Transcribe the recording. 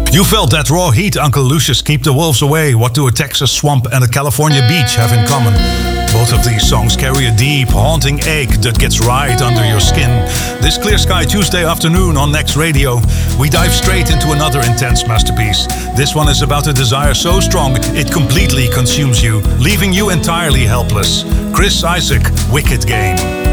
You felt that raw heat, Uncle Lucius, Keep the Wolves Away. What do a Texas swamp and a California beach have in common? Both of these songs carry a deep, haunting ache that gets right under your skin. This Clear Sky Tuesday afternoon on Next Radio, we dive straight into another intense masterpiece. This one is about a desire so strong it completely consumes you, leaving you entirely helpless. Chris Isaak, Wicked Game.